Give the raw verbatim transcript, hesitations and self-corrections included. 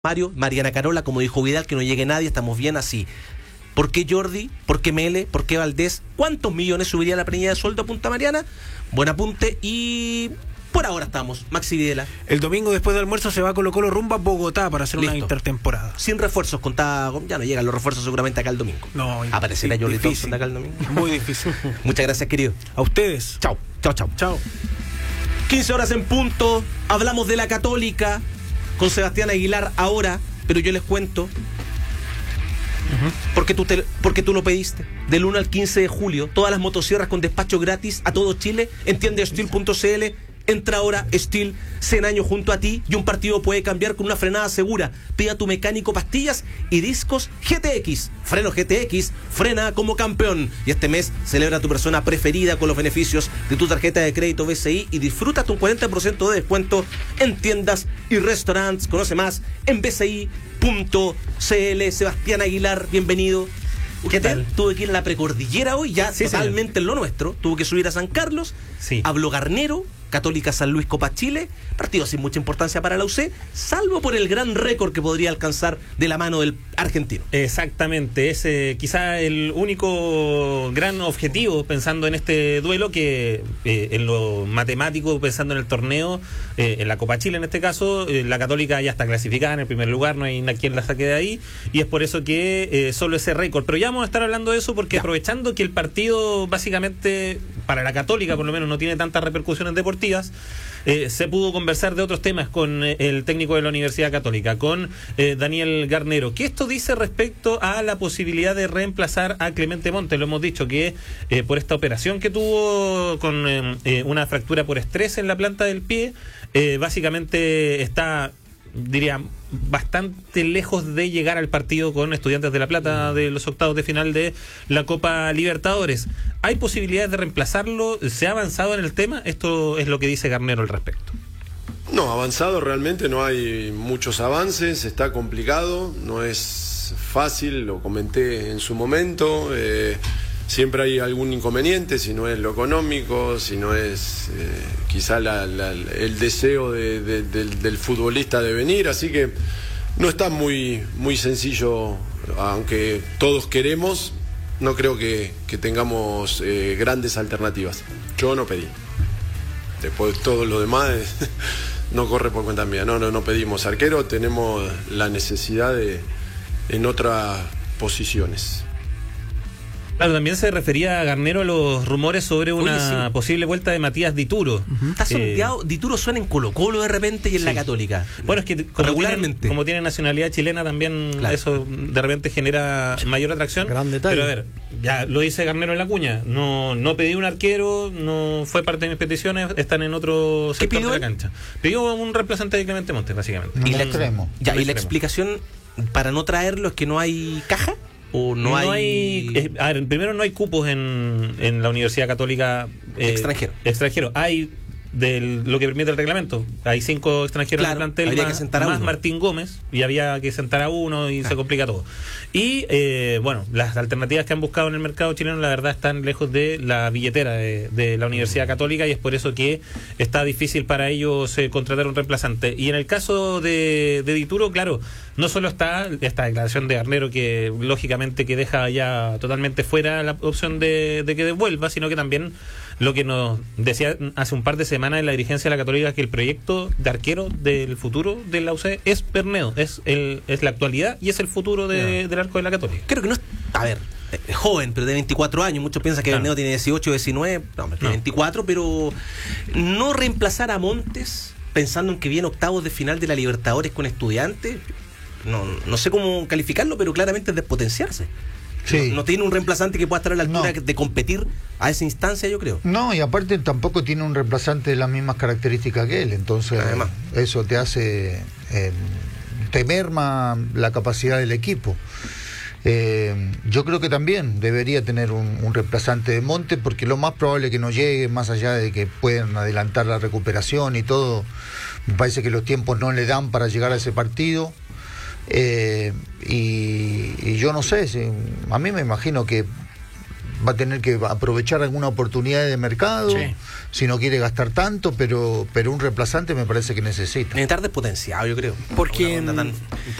Mario, Mariana Carola, como dijo Vidal, que no llegue nadie, estamos bien así. ¿Por qué Jordi? ¿Por qué Mele? ¿Por qué Valdés? ¿Cuántos millones subiría la planilla de sueldo a Punta Mariana? Buen apunte y por ahora estamos. Maxi Videla. El domingo después del almuerzo se va a Colo Colo rumbo a Bogotá para hacer Listo. una intertemporada. Sin refuerzos, contaba, ya no llegan los refuerzos seguramente acá el domingo. No, aparecerá Jordi Thompson acá el domingo. Muy difícil. Muchas gracias, querido. A ustedes. Chao, chao, chao. Chao. quince horas en punto, hablamos de la Católica con Sebastián Aguilar ahora, pero yo les cuento, uh-huh. porque, tú te, porque tú lo pediste. Del uno al quince de julio, todas las motosierras con despacho gratis a todo Chile, entiende steel punto c l. Entra ahora Steel, cien años junto a ti y un partido puede cambiar con una frenada segura. Pida a tu mecánico pastillas y discos G T X. Freno G T X, frena como campeón. Y este mes celebra a tu persona preferida con los beneficios de tu tarjeta de crédito B C I y disfruta un cuarenta por ciento de descuento en tiendas y restaurantes. Conoce más en b c i punto c l. Sebastián Aguilar, bienvenido. ¿Qué tal? Tuve que ir a la precordillera hoy, ya sí, totalmente señor. En lo nuestro. Tuve que subir a San Carlos. Sí. Habló Garnero, Católica San Luis Copa Chile, partido sin mucha importancia para la U C, salvo por el gran récord que podría alcanzar de la mano del argentino. Exactamente, es eh, quizá el único gran objetivo pensando en este duelo que eh, en lo matemático, pensando en el torneo, eh, en la Copa Chile en este caso, eh, la Católica ya está clasificada en el primer lugar, no hay quien la saque de ahí, y es por eso que eh, solo ese récord. Pero ya vamos a estar hablando de eso porque ya. Aprovechando que el partido básicamente para la Católica por lo menos no tiene tantas repercusiones deportivas, Eh, se pudo conversar de otros temas con eh, el técnico de la Universidad Católica, con eh, Daniel Garnero. ¿Qué esto dice respecto a la posibilidad de reemplazar a Clemente Montes? Lo hemos dicho que eh, por esta operación que tuvo con eh, eh, una fractura por estrés en la planta del pie, eh, básicamente está, diría, bastante lejos de llegar al partido con Estudiantes de La Plata de los octavos de final de la Copa Libertadores. ¿Hay posibilidades de reemplazarlo? ¿Se ha avanzado en el tema? Esto es lo que dice Garnero al respecto. No, avanzado realmente no hay muchos avances, está complicado, no es fácil, lo comenté en su momento, eh, siempre hay algún inconveniente, si no es lo económico, si no es eh, quizá la, la, el deseo de, de, del, del futbolista de venir, así que no está muy, muy sencillo, aunque todos queremos, no creo que, que tengamos eh, grandes alternativas. Yo no pedí. Después todo lo demás no corre por cuenta mía. No, no, no pedimos arquero, tenemos la necesidad de en otras posiciones. Claro, también se refería a Garnero a los rumores sobre una Oye, sí. posible vuelta de Matías Dituro. Uh-huh. Está sondeado, eh, Dituro suena en Colo Colo de repente y en sí. la Católica. Bueno, es que como regularmente tienen, como tiene nacionalidad chilena también claro. eso de repente genera mayor atracción. Gran detalle. Pero a ver, ya lo dice Garnero en la cuña, no no pedí un arquero, no fue parte de mis peticiones, están en otro sector de la cancha. Pidió un reemplazante de Clemente Montes, básicamente. Y, la, extremo. Ya, y la explicación para no traerlo es que no hay caja. ¿O no, no hay...? hay eh, a ver, primero no hay cupos en, en la Universidad Católica eh, extranjero. Extranjero. Hay de lo que permite el reglamento. Hay cinco extranjeros claro, en el plantel, habría más, que sentar a más uno. Martín Gómez, y había que sentar a uno y ah. se complica todo. Y eh, bueno, las alternativas que han buscado en el mercado chileno la verdad están lejos de la billetera de, de la Universidad Católica, y es por eso que está difícil para ellos eh, contratar un reemplazante. Y en el caso de, de Dituro, claro, no solo está esta declaración de Garnero que lógicamente que deja ya totalmente fuera la opción de, de que devuelva, sino que también lo que nos decía hace un par de semanas en la dirigencia de la Católica, que el proyecto de arquero del futuro de la U C es Bernedo, es el es la actualidad y es el futuro de, no. del arco de la Católica. Creo que no es, a ver, es joven, pero de veinticuatro años, muchos piensan que claro. Bernedo tiene dieciocho, diecinueve, no, no. veinticuatro, pero no reemplazar a Montes pensando en que viene octavos de final de la Libertadores con Estudiantes, no, no sé cómo calificarlo, pero claramente es despotenciarse. Sí. No, no tiene un reemplazante que pueda estar a la altura no. de competir a esa instancia, yo creo. No, y aparte tampoco tiene un reemplazante de las mismas características que él, entonces además eso te hace eh, te merma la capacidad del equipo. Eh, yo creo que también debería tener un, un reemplazante de Monte, porque lo más probable es que no llegue, más allá de que puedan adelantar la recuperación y todo, me parece que los tiempos no le dan para llegar a ese partido. Eh, y, y yo no sé, si, a mí me imagino que va a tener que aprovechar alguna oportunidad de mercado, Sí. si no quiere gastar tanto, pero pero un reemplazante me parece que necesita. En tarde potenciado, yo creo. Porque Una ronda en- tan